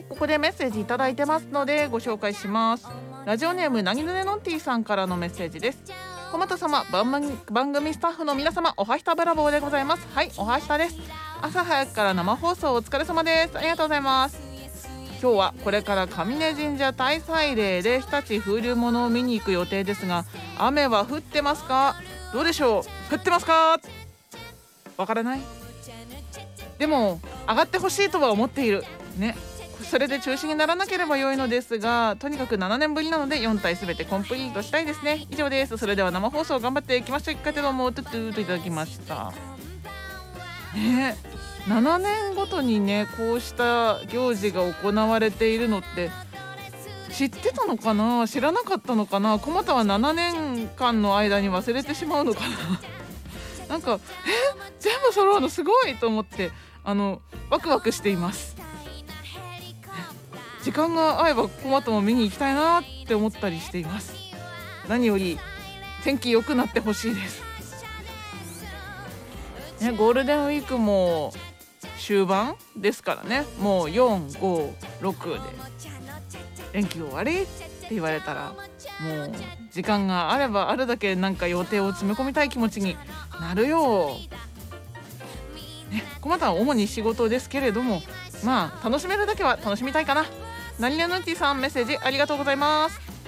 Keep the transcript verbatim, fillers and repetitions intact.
ここでメッセージいただいてますのでご紹介します。ラジオネームなぎぬねのんてぃさんからのメッセージです。小俣様、番番組スタッフの皆様、おはひたブラボーでございます。はい、おはひたです。朝早くから生放送お疲れ様です。ありがとうございます。今日はこれから上根神社大祭礼で日立風流物を見に行く予定ですが、雨は降ってますか？どうでしょう？降ってますか？わからない。でも上がってほしいとは思っているね。それで中止にならなければ良いのですが、とにかくななねんぶりなのでよん体すべてコンプリートしたいですね。以上です。それでは生放送頑張っていきましょう。一回どうもトゥトゥといただきましたね。ななねんごとにね、こうした行事が行われているのって知ってたのかな、知らなかったのかな。小俣はななねんかんの間に忘れてしまうのかななんかえ全部揃うのすごいと思って、あのワクワクしています。時間が合えば小俣も見に行きたいなって思ったりしています。何より天気良くなってほしいです、ね、ゴールデンウィークも終盤ですからね。もうよん、ご、ろくで連休終わりって言われたら、もう時間があればあるだけなんか予定を詰め込みたい気持ちになるよ、ね、小俣は主に仕事ですけれども、まあ楽しめるだけは楽しみたいかな。なになのちさん、メッセージありがとうございます。